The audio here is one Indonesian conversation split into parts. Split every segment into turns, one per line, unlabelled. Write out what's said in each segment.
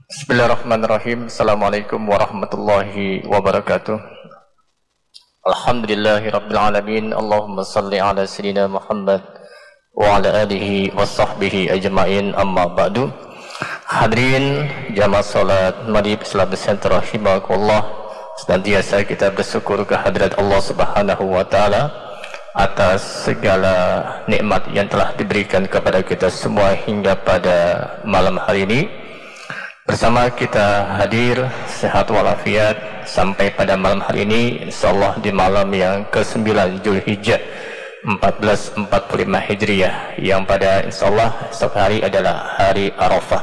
Bismillahirrahmanirrahim. Assalamualaikum warahmatullahi wabarakatuh. Alhamdulillahirabbil alamin. Allahumma shalli ala sayyidina Muhammad wa ala alihi wa sahbihi ajmain. Amma ba'du. Hadirin jamaah salat Maghrib Islam Center rahimakumullah. Senantiasa kita bersyukur kehadirat Allah Subhanahu wa taala atas segala nikmat yang telah diberikan kepada kita semua hingga pada malam hari ini. Bersama kita hadir sehat walafiat sampai pada malam hari ini, insyaallah di malam yang ke-9 Zulhijjah 1445 Hijriah, yang pada insyaallah esok hari adalah hari Arafah.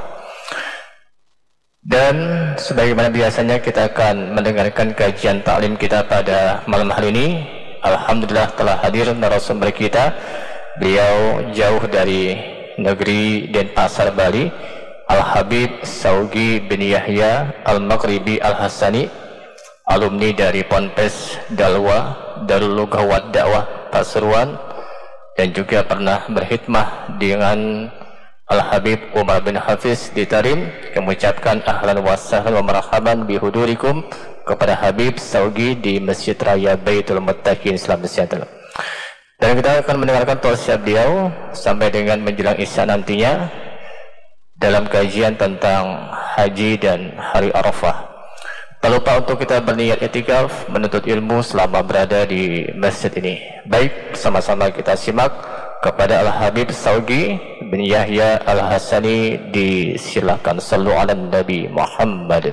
Dan sebagaimana biasanya kita akan mendengarkan kajian taklim kita pada malam hari ini. Alhamdulillah telah hadir narasumber kita. Beliau jauh dari negeri Denpasar, Bali, Al-Habib Saugi bin Yahya Al-Maghribi Al-Hasani, alumni dari Ponpes Dalwa Darul Lughah wa Dakwah Pasuruan, dan juga pernah berkhidmah dengan Al-Habib Umar bin Hafiz di Tarim. Kami ucapkan ahlan wa sahlan wa marhaban bihudurikum kepada Habib Saugi di Masjid Raya Baitul Muttaqin Islam Center. Dan kita akan mendengarkan tausiah beliau sampai dengan menjelang Isya nantinya dalam kajian tentang haji dan hari Arafah. Tak lupa untuk kita berniat i'tikaf menuntut ilmu selama berada di masjid ini. Baik, sama-sama kita simak kepada Al-Habib Saugi bin Yahya Al-Hasani. Disilakan, sallu ala Nabi Muhammad.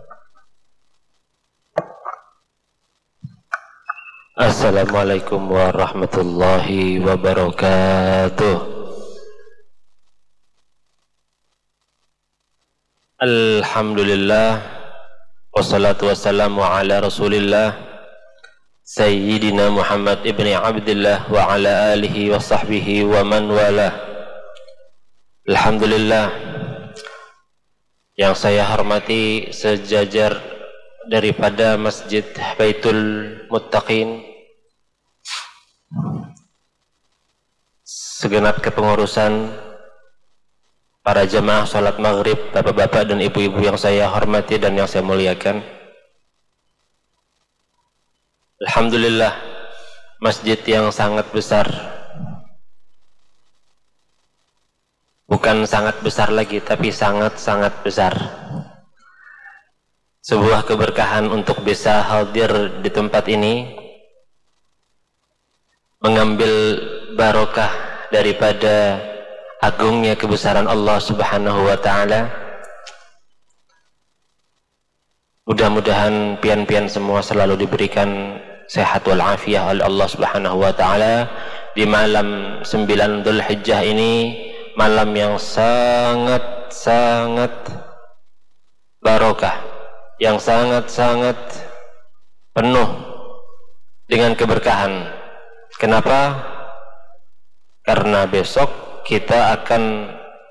Assalamualaikum warahmatullahi wabarakatuh. Alhamdulillah, wassalatu wassalamu ala rasulillah Sayyidina Muhammad ibni Abdillah wa ala alihi wa sahbihi wa man wala. Alhamdulillah, yang saya hormati sejajar daripada Masjid Baitul Muttaqin, segenap kepengurusan, para jamaah salat maghrib, bapak-bapak dan ibu-ibu yang saya hormati dan yang saya muliakan. Alhamdulillah, masjid yang sangat besar, bukan sangat besar lagi, tapi sangat-sangat besar. Sebuah keberkahan untuk bisa hadir di tempat ini, mengambil barokah daripada agungnya kebesaran Allah Subhanahu wa ta'ala. Mudah-mudahan pian-pian semua selalu diberikan sehat wal afiyah oleh Allah Subhanahu wa ta'ala di malam 9 Dzulhijjah ini, malam yang sangat-sangat barokah, yang sangat-sangat penuh dengan keberkahan. Kenapa? Karena besok kita akan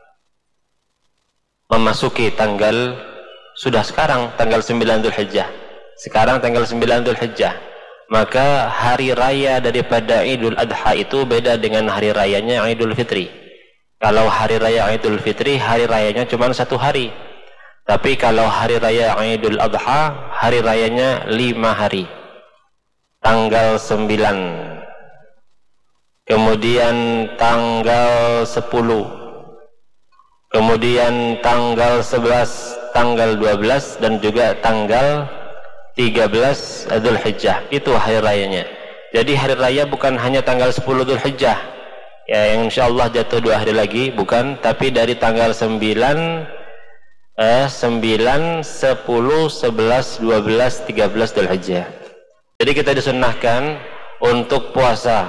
memasuki tanggal, sudah sekarang tanggal 9 Dzulhijjah. Sekarang tanggal 9 Dzulhijjah. Maka hari raya daripada Idul Adha itu beda dengan hari rayanya Idul Fitri. Kalau hari raya Idul Fitri, hari rayanya cuma 1 hari. Tapi kalau hari raya Idul Adha, hari rayanya 5 hari. Tanggal 9, kemudian tanggal 10, kemudian tanggal 11, tanggal 12, dan juga tanggal 13 Dzulhijjah. Itu hari rayanya. Jadi hari raya bukan hanya tanggal 10 Dzulhijjah, ya, yang insyaallah jatuh 2 hari lagi, bukan, tapi dari tanggal 9, 10, 11, 12, 13 Dzulhijjah. Jadi kita disunnahkan untuk puasa.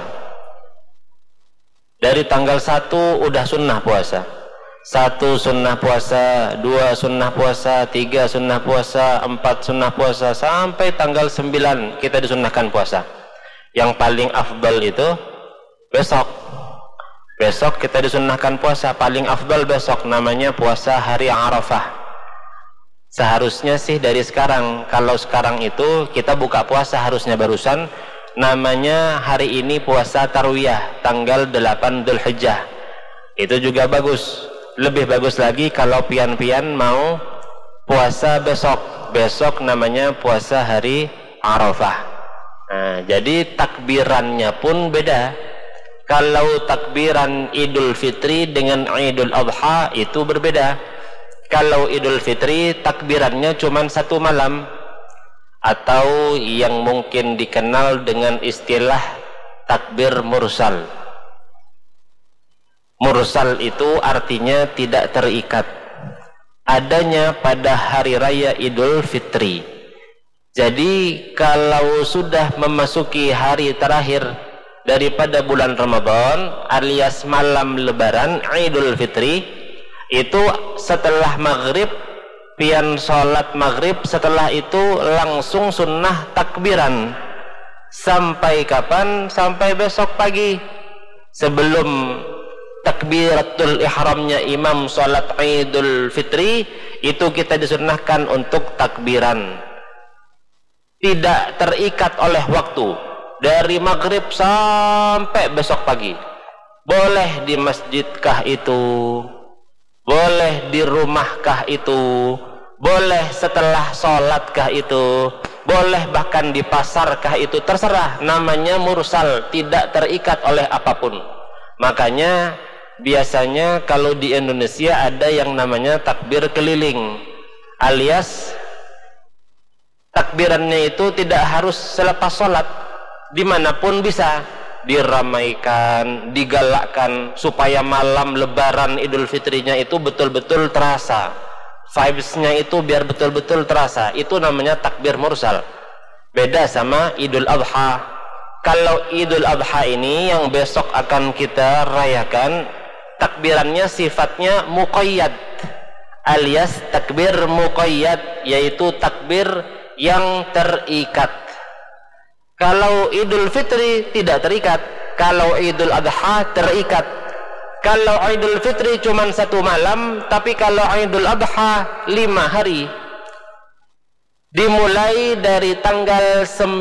Dari tanggal 1 udah sunnah puasa. 1 sunnah puasa, 2 sunnah puasa, 3 sunnah puasa, 4 sunnah puasa, sampai tanggal 9 kita disunnahkan puasa. Yang paling afdal itu besok. Besok kita disunnahkan puasa, paling afdal besok, namanya puasa hari Arafah. Seharusnya sih dari sekarang. Kalau sekarang itu kita buka puasa harusnya barusan, namanya hari ini puasa tarwiyah tanggal 8 Dzulhijjah. Itu juga bagus. Lebih bagus lagi kalau pian-pian mau puasa besok namanya puasa hari Arafah. Nah, jadi takbirannya pun beda. Kalau takbiran Idul Fitri dengan Idul Adha itu berbeda. Kalau Idul Fitri takbirannya cuma satu malam, atau yang mungkin dikenal dengan istilah takbir mursal. Mursal itu artinya tidak terikat, adanya pada hari raya Idul Fitri. Jadi kalau sudah memasuki hari terakhir daripada bulan Ramadan alias malam lebaran Idul Fitri, itu setelah maghrib, pian sholat maghrib, setelah itu langsung sunnah takbiran. Sampai kapan? Sampai besok pagi, sebelum takbiratul ihramnya imam sholat Idul Fitri, itu kita disunnahkan untuk takbiran. Tidak terikat oleh waktu, dari maghrib sampai besok pagi. Boleh di masjidkah itu, boleh di rumahkah itu, boleh setelah sholatkah itu, boleh bahkan di pasarkah itu, terserah. Namanya mursal, tidak terikat oleh apapun. Makanya biasanya kalau di Indonesia ada yang namanya takbir keliling, alias takbirannya itu tidak harus selepas sholat, dimanapun bisa diramaikan, digalakkan supaya malam lebaran Idul Fitrinya itu betul-betul terasa, vibes-nya itu biar betul-betul terasa. Itu namanya takbir mursal. Beda sama Idul Adha. Kalau Idul Adha ini yang besok akan kita rayakan, takbirannya sifatnya muqayyad, alias takbir muqayyad, yaitu takbir yang terikat. Kalau Idul Fitri tidak terikat, kalau Idul Adha terikat. Kalau Idul Fitri cuma satu malam, tapi kalau Idul Adha 5 hari. Dimulai dari tanggal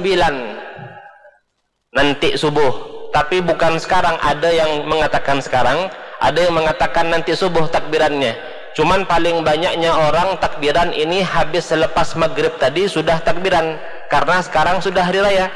9 nanti subuh, tapi bukan sekarang. Ada yang mengatakan sekarang, ada yang mengatakan nanti subuh takbirannya. Cuman paling banyaknya orang takbiran ini habis selepas maghrib tadi sudah takbiran, karena sekarang sudah hari raya.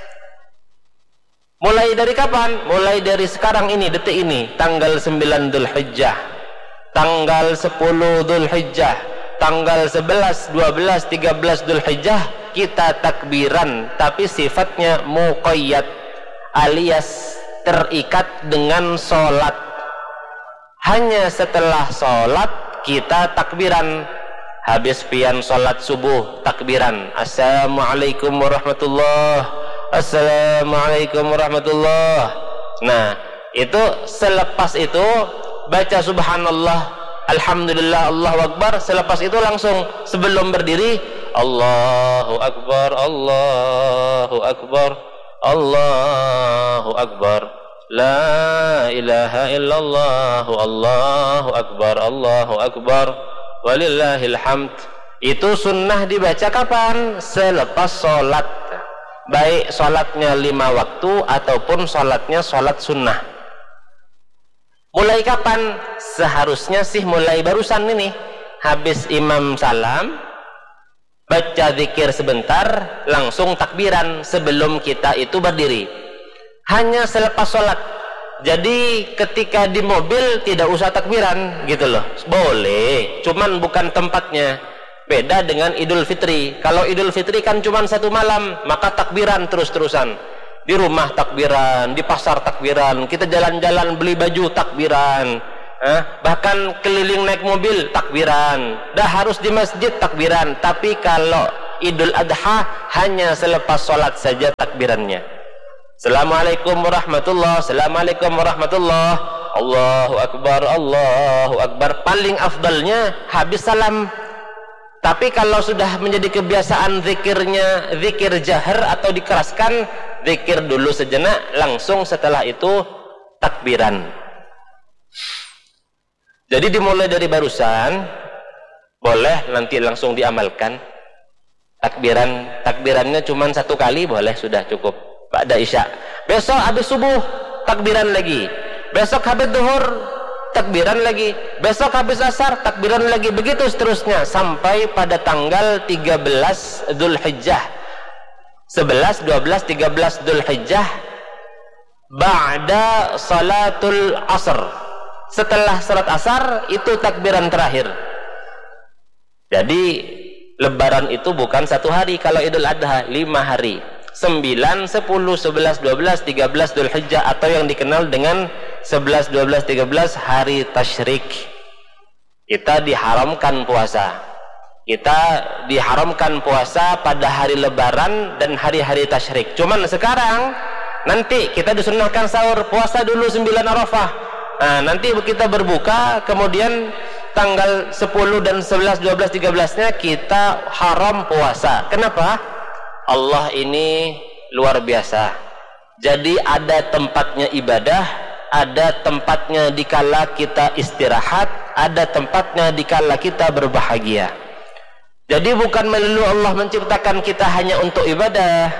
Mulai dari kapan? Mulai dari sekarang ini, detik ini, tanggal 9 Dzulhijjah, tanggal 10 Dzulhijjah, tanggal 11, 12, 13 Dzulhijjah kita takbiran, tapi sifatnya muqayyad, alias terikat dengan sholat. Hanya setelah sholat kita takbiran. Habis pian sholat subuh takbiran, assalamualaikum warahmatullahi, assalamualaikum warahmatullahi. Nah, itu selepas itu baca subhanallah, alhamdulillah, Allahu akbar. Selepas itu langsung sebelum berdiri Allahu akbar, Allahu akbar, Allahu akbar, la ilaha illallah, Allahu akbar, Allahu akbar, walillahil hamd. Itu sunnah dibaca kapan? Selepas sholat, baik sholatnya 5 waktu ataupun sholatnya sholat sunnah. Mulai kapan? Seharusnya sih mulai barusan ini, habis imam salam, baca zikir sebentar, langsung takbiran sebelum kita itu berdiri. Hanya selepas sholat. Jadi ketika di mobil tidak usah takbiran gitu loh, boleh, cuman bukan tempatnya. Beda dengan Idul Fitri. Kalau Idul Fitri kan cuman satu malam, maka takbiran terus-terusan. Di rumah takbiran, di pasar takbiran, kita jalan-jalan beli baju takbiran, bahkan keliling naik mobil takbiran, dah harus di masjid takbiran. Tapi kalau Idul Adha hanya selepas sholat saja takbirannya. Assalamualaikum warahmatullahi, assalamualaikum warahmatullahi, Allahu akbar, Allahu akbar. Paling afdalnya habis salam. Tapi kalau sudah menjadi kebiasaan zikirnya zikir jahar atau dikeraskan, zikir dulu sejenak, langsung setelah itu takbiran. Jadi dimulai dari barusan, boleh nanti langsung diamalkan. Takbirannya cuma 1 kali, boleh, sudah cukup. Ba'da isya. Besok habis subuh takbiran lagi. Besok habis duhur takbiran lagi, besok habis asar takbiran lagi, begitu seterusnya sampai pada tanggal 13 Dzulhijjah, 11, 12, 13 Dzulhijjah, ba'da salatul asr, setelah salat asar itu takbiran terakhir. Jadi lebaran itu bukan satu hari, kalau Idul Adha 5 hari, 9, 10, 11, 12, 13 Dzulhijjah, atau yang dikenal dengan 11, 12, 13 hari tasyrik. Kita diharamkan puasa. Kita diharamkan puasa pada hari lebaran dan hari-hari tasyrik. Cuman sekarang nanti kita disunnahkan sahur, puasa dulu 9 Arafah. Nah, nanti kita berbuka, kemudian tanggal 10 dan 11, 12, 13-nya kita haram puasa. Kenapa? Allah ini luar biasa. Jadi ada tempatnya ibadah, ada tempatnya dikala kita istirahat, ada tempatnya dikala kita berbahagia. Jadi bukan melulu Allah menciptakan kita hanya untuk ibadah.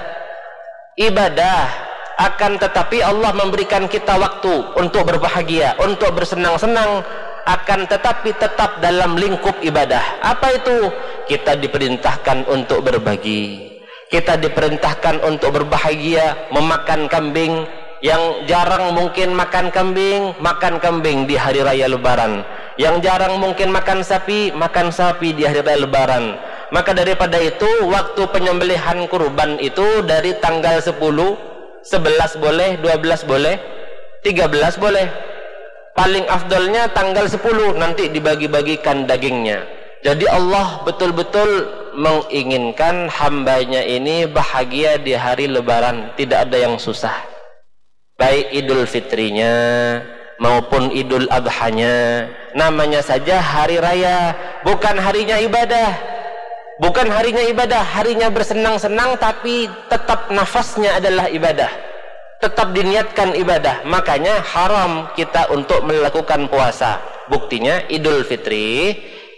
Ibadah, akan tetapi Allah memberikan kita waktu untuk berbahagia, untuk bersenang-senang, akan tetapi tetap dalam lingkup ibadah. Apa itu? Kita diperintahkan untuk berbagi. Kita diperintahkan untuk berbahagia, memakan kambing. Yang jarang mungkin makan kambing di hari raya lebaran. Yang jarang mungkin makan sapi di hari raya lebaran. Maka daripada itu, waktu penyembelihan kurban itu dari tanggal 10, 11 boleh, 12 boleh, 13 boleh. Paling afdalnya tanggal 10, nanti dibagi-bagikan dagingnya. Jadi Allah betul-betul menginginkan hambanya ini bahagia di hari lebaran, tidak ada yang susah. Baik Idul Fitrinya maupun Idul Adhanya, namanya saja hari raya, bukan harinya ibadah. Bukan harinya ibadah, harinya bersenang-senang, tapi tetap nafasnya adalah ibadah. Tetap diniatkan ibadah. Makanya haram kita untuk melakukan puasa. Buktinya Idul Fitri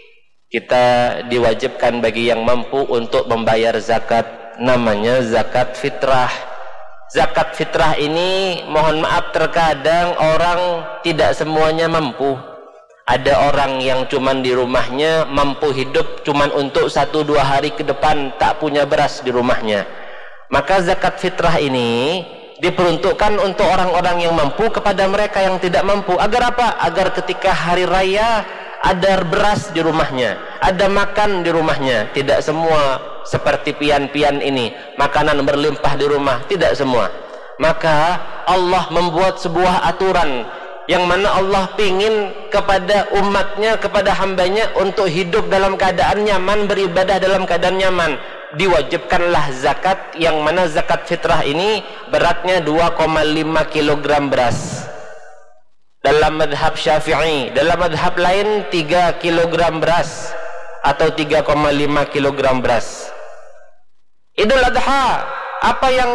kita diwajibkan bagi yang mampu untuk membayar zakat, namanya zakat fitrah. Zakat fitrah ini, mohon maaf, terkadang orang tidak semuanya mampu. Ada orang yang cuman di rumahnya mampu hidup cuman untuk 1-2 hari ke depan, tak punya beras di rumahnya. Maka zakat fitrah ini diperuntukkan untuk orang-orang yang mampu kepada mereka yang tidak mampu. Agar apa? Agar ketika hari raya ada beras di rumahnya, ada makan di rumahnya. Tidak semua seperti pian-pian ini, makanan berlimpah di rumah, tidak semua. Maka Allah membuat sebuah aturan yang mana Allah pingin kepada umatnya, kepada hambanya untuk hidup dalam keadaan nyaman, beribadah dalam keadaan nyaman. Diwajibkanlah zakat, yang mana zakat fitrah ini beratnya 2,5 kg beras dalam madhab Syafi'i. Dalam madhab lain 3 kg beras atau 3,5 kg beras. Idul Adha, apa yang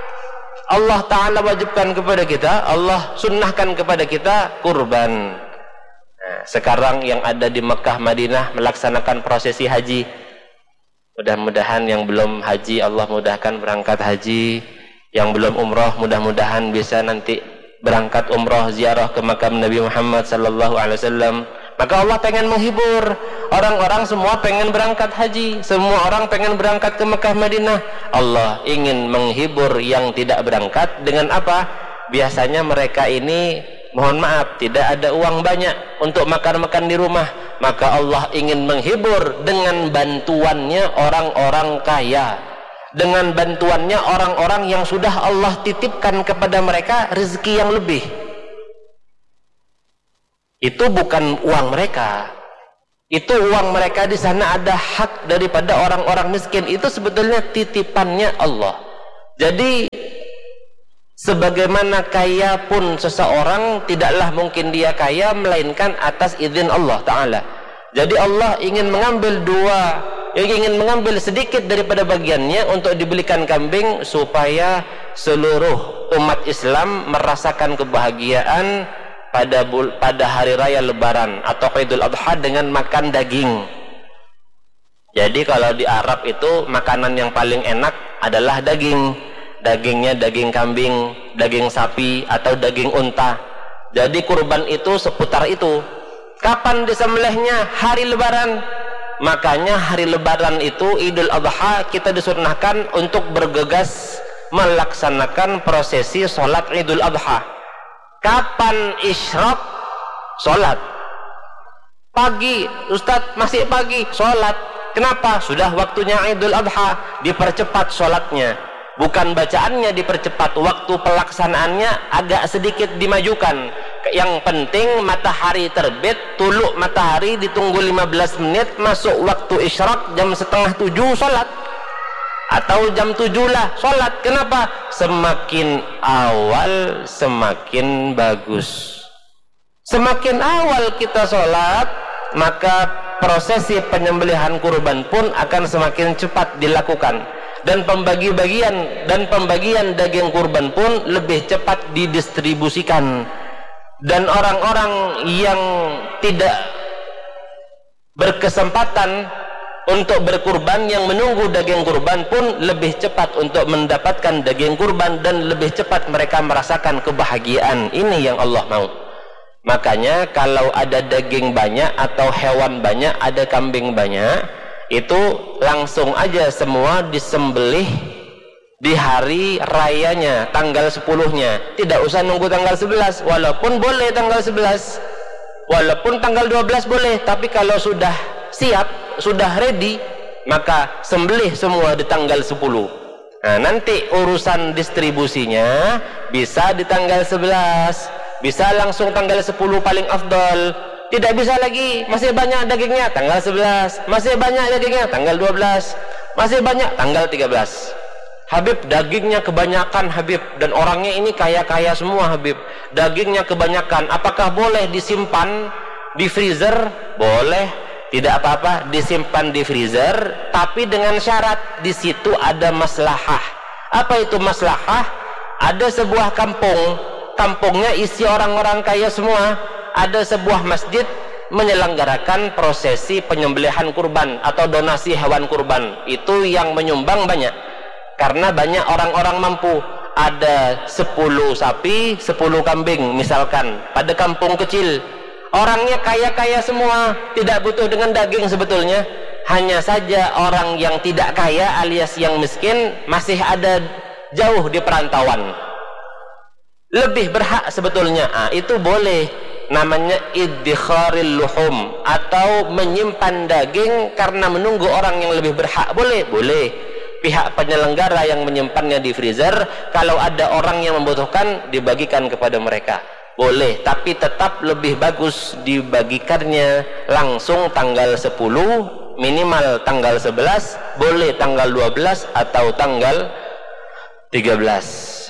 Allah Ta'ala wajibkan kepada kita, Allah sunnahkan kepada kita? Kurban. Nah, sekarang yang ada di Mekah, Madinah melaksanakan prosesi haji. Mudah-mudahan yang belum haji Allah mudahkan berangkat haji. Yang belum umroh mudah-mudahan bisa nanti berangkat umroh ziarah ke makam Nabi Muhammad sallallahu alaihi wasallam. Maka Allah pengen menghibur orang-orang, semua pengen berangkat haji, semua orang pengen berangkat ke Mekah Madinah. Allah ingin menghibur yang tidak berangkat dengan apa? Biasanya mereka ini, mohon maaf, tidak ada uang banyak untuk makan-makan di rumah. Maka Allah ingin menghibur dengan bantuannya orang-orang kaya, dengan bantuannya orang-orang yang sudah Allah titipkan kepada mereka rezeki yang lebih. Itu bukan uang mereka, itu uang mereka. Di sana ada hak daripada orang-orang miskin, itu sebetulnya titipannya Allah. Jadi sebagaimana kaya pun seseorang, tidaklah mungkin dia kaya melainkan atas izin Allah Ta'ala. Jadi Allah ingin mengambil sedikit daripada bagiannya untuk dibelikan kambing, supaya seluruh umat Islam merasakan kebahagiaan pada hari raya lebaran atau Idul Adha dengan makan daging. Jadi kalau di Arab itu makanan yang paling enak adalah daging. Dagingnya daging kambing, daging sapi atau daging unta. Jadi kurban itu seputar itu. Kapan disembelihnya? Hari Lebaran. Makanya hari Lebaran itu, Idul Adha, kita disunnahkan untuk bergegas melaksanakan prosesi sholat Idul Adha. Kapan isyraq? Sholat pagi. Ustadz, masih pagi, sholat. Kenapa? Sudah waktunya Idul Adha, dipercepat sholatnya. Bukan bacaannya dipercepat, waktu pelaksanaannya agak sedikit dimajukan. Yang penting matahari terbit, tuluk matahari ditunggu 15 menit, masuk waktu isyraq jam 6:30 sholat, atau jam 7 lah sholat. Kenapa? Semakin awal semakin bagus. Semakin awal kita sholat, maka prosesi penyembelihan kurban pun akan semakin cepat dilakukan, dan pembagian daging kurban pun lebih cepat didistribusikan. Dan orang-orang yang tidak berkesempatan untuk berkurban, yang menunggu daging kurban pun lebih cepat untuk mendapatkan daging kurban, dan lebih cepat mereka merasakan kebahagiaan. Ini yang Allah mau. Makanya kalau ada daging banyak atau hewan banyak, ada kambing banyak, itu langsung aja semua disembelih di hari rayanya, tanggal 10-nya. Tidak usah nunggu tanggal 11, walaupun boleh tanggal 11, walaupun tanggal 12 boleh, tapi kalau sudah siap, sudah ready, maka sembelih semua di tanggal 10. Nah, nanti urusan distribusinya bisa di tanggal 11, bisa langsung tanggal 10 paling afdal. Tidak bisa lagi, masih banyak dagingnya, tanggal 11, masih banyak dagingnya, tanggal 12, masih banyak, tanggal 13. Habib, dagingnya kebanyakan Habib, dan orangnya ini kaya-kaya semua Habib, dagingnya kebanyakan, apakah boleh disimpan di freezer? Boleh, tidak apa-apa, disimpan di freezer, tapi dengan syarat di situ ada maslahah. Apa itu maslahah? Ada sebuah kampung, kampungnya isi orang-orang kaya semua, ada sebuah masjid menyelenggarakan prosesi penyembelihan kurban atau donasi hewan kurban. Itu yang menyumbang banyak, karena banyak orang-orang mampu. Ada 10 sapi, 10 kambing misalkan, pada kampung kecil, orangnya kaya-kaya semua, tidak butuh dengan daging sebetulnya. Hanya saja orang yang tidak kaya alias yang miskin masih ada jauh di perantauan, lebih berhak sebetulnya. Itu boleh, namanya idkharil luhum, atau menyimpan daging karena menunggu orang yang lebih berhak. Boleh. Pihak penyelenggara yang menyimpannya di freezer, kalau ada orang yang membutuhkan, dibagikan kepada mereka. Boleh, tapi tetap lebih bagus dibagikannya langsung tanggal 10, minimal tanggal 11, boleh tanggal 12 atau tanggal 13.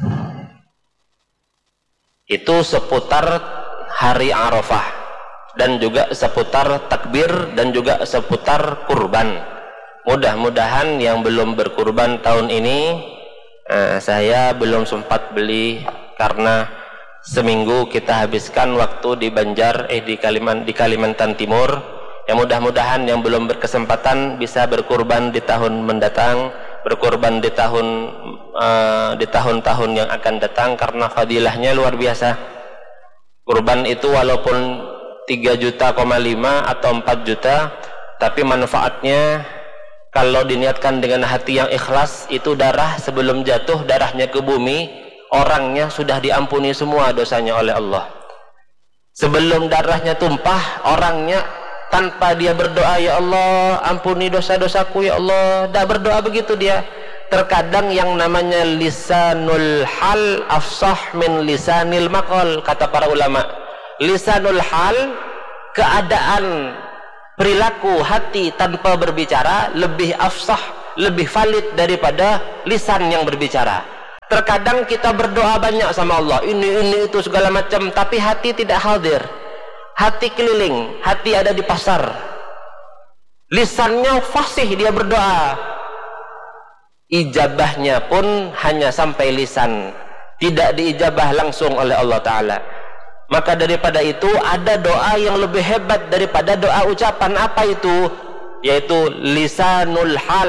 Itu seputar hari Arafah, dan juga seputar takbir, dan juga seputar kurban. Mudah-mudahan yang belum berkurban tahun ini, saya belum sempat beli karena seminggu kita habiskan waktu di Banjar, di Kalimantan Timur. Ya, mudah-mudahan yang belum berkesempatan bisa berkurban di tahun mendatang, berkurban di tahun-tahun yang akan datang, karena fadilahnya luar biasa. Kurban itu walaupun 3,5 juta atau 4 juta, tapi manfaatnya kalau diniatkan dengan hati yang ikhlas, itu darah sebelum jatuh, darahnya ke bumi, orangnya sudah diampuni semua dosanya oleh Allah. Sebelum darahnya tumpah, orangnya tanpa dia berdoa, ya Allah ampuni dosa-dosaku ya Allah, dah berdoa begitu dia. Terkadang yang namanya lisanul hal afsah min lisanil maqal, kata para ulama. Lisanul hal, keadaan perilaku hati tanpa berbicara, lebih afsah, lebih valid daripada lisan yang berbicara. Terkadang kita berdoa banyak sama Allah, ini itu segala macam, tapi hati tidak hadir, hati keliling, hati ada di pasar, lisannya fasih dia berdoa, ijabahnya pun hanya sampai lisan, tidak diijabah langsung oleh Allah Ta'ala. Maka daripada itu ada doa yang lebih hebat daripada doa ucapan. Apa itu? Yaitu lisanul hal,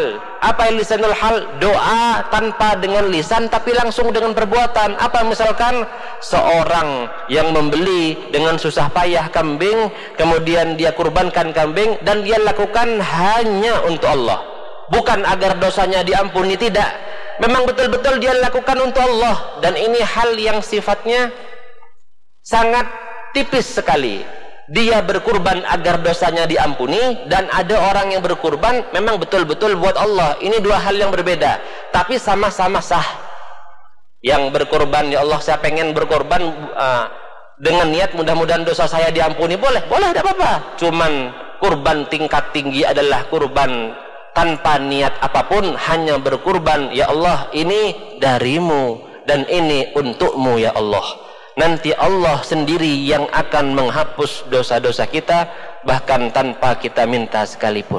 Apa lisanul hal? Doa tanpa dengan lisan tapi langsung dengan perbuatan. Apa misalkan seorang yang membeli dengan susah payah kambing, kemudian dia kurbankan kambing dan dia lakukan hanya untuk Allah, bukan agar dosanya diampuni, tidak, memang betul-betul dia lakukan untuk Allah. Dan ini hal yang sifatnya sangat tipis sekali. Dia berkurban agar dosanya diampuni, dan ada orang yang berkurban memang betul-betul buat Allah. Ini dua hal yang berbeda, tapi sama-sama sah. Yang berkurban, ya Allah saya pengen berkorban dengan niat mudah-mudahan dosa saya diampuni, boleh, tidak apa-apa. Cuman kurban tingkat tinggi adalah kurban tanpa niat apapun, hanya berkurban, ya Allah ini darimu dan ini untukmu ya Allah. Nanti Allah sendiri yang akan menghapus dosa-dosa kita, bahkan tanpa kita minta sekalipun.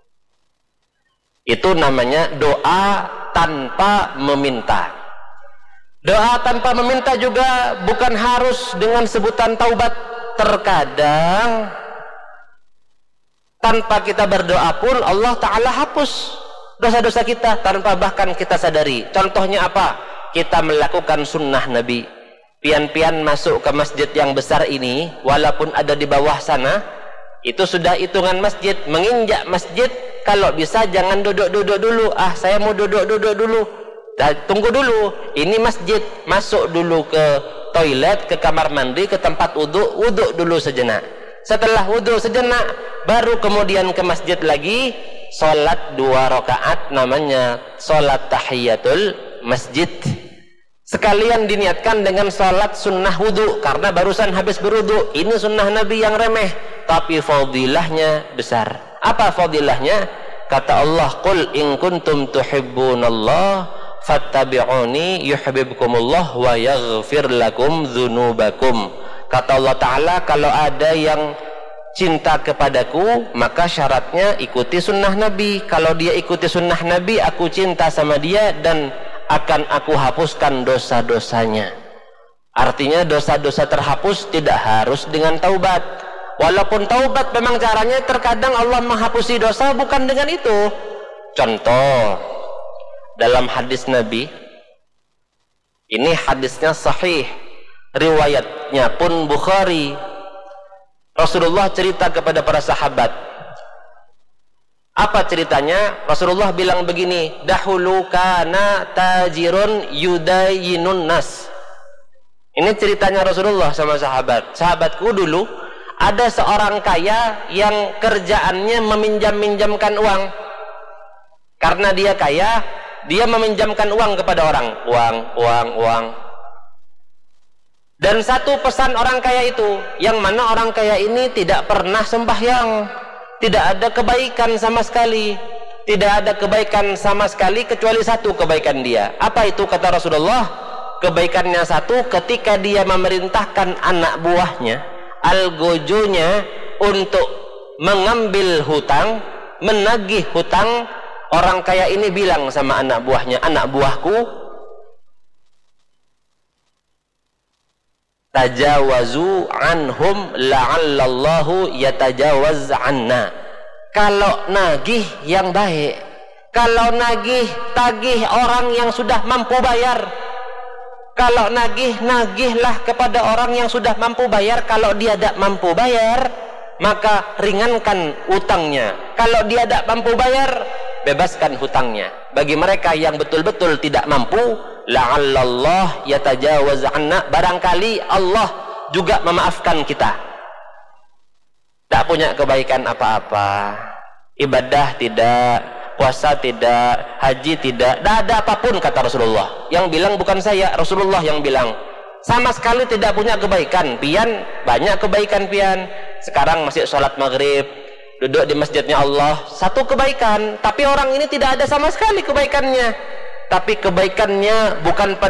Itu namanya doa tanpa meminta. Doa tanpa meminta juga bukan harus dengan sebutan taubat. Terkadang tanpa kita berdoa pun Allah Ta'ala hapus dosa-dosa kita tanpa bahkan kita sadari. Contohnya apa? Kita melakukan sunnah Nabi. Pian-pian masuk ke masjid yang besar ini, walaupun ada di bawah sana, itu sudah hitungan masjid. Menginjak masjid, kalau bisa jangan duduk-duduk dulu. Saya mau duduk-duduk dulu. Tunggu dulu, ini masjid. Masuk dulu ke toilet, ke kamar mandi, ke tempat wudhu dulu sejenak. Setelah wudhu sejenak, baru kemudian ke masjid lagi, sholat 2 rakaat, namanya sholat tahiyatul masjid. Sekalian diniatkan dengan sholat sunnah wudhu, karena barusan habis berwudhu. Ini sunnah Nabi yang remeh, tapi fadilahnya besar. Apa fadilahnya? Kata Allah, qul in kuntum tuhibbunallah fattabi'uni yuhibbukumullah wa yaghfir lakum dzunubakum. Kata Allah Ta'ala, kalau ada yang cinta kepadaku, maka syaratnya ikuti sunnah Nabi. Kalau dia ikuti sunnah Nabi, aku cinta sama dia dan akan aku hapuskan dosa-dosanya. Artinya dosa-dosa terhapus tidak harus dengan taubat. Walaupun taubat memang caranya terkadang Allah menghapusi dosa bukan dengan itu. Contoh dalam hadis Nabi, ini hadisnya sahih, riwayatnya pun Bukhari. Rasulullah cerita kepada para sahabat. Apa ceritanya? Rasulullah bilang begini, dahulu kana tajirun yudayinun nas. Ini ceritanya Rasulullah sama sahabat. Sahabatku dulu ada seorang kaya yang kerjaannya meminjam-minjamkan uang. Karena dia kaya, dia meminjamkan uang kepada orang. Uang. Dan satu pesan orang kaya itu, yang mana orang kaya ini tidak pernah sembahyang. Tidak ada kebaikan sama sekali. Tidak ada kebaikan sama sekali kecuali satu kebaikan dia. Apa itu kata Rasulullah? Kebaikannya satu, ketika dia memerintahkan anak buahnya, algojonya, untuk mengambil hutang, menagih hutang. Orang kaya ini bilang sama anak buahnya, anak buahku, tajawazu anhum la'allallahu yatajawaz anna. Kalau nagih yang baik, kalau tagih orang yang sudah mampu bayar. Kalau nagihlah kepada orang yang sudah mampu bayar. Kalau dia tidak mampu bayar, maka ringankan utangnya. Kalau dia tidak mampu bayar, bebaskan hutangnya. Bagi mereka yang betul-betul tidak mampu, la'allallah yatajawaz anna, barangkali Allah juga memaafkan kita. Tak punya kebaikan apa-apa, ibadah tidak, puasa tidak, haji tidak, tak ada apapun kata Rasulullah. Yang bilang bukan saya, Rasulullah yang bilang. Sama sekali tidak punya kebaikan. Pian banyak kebaikan pian. Sekarang masih sholat maghrib, duduk di masjidnya Allah, satu kebaikan. Tapi orang ini tidak ada sama sekali kebaikannya. Tapi kebaikannya bukan pada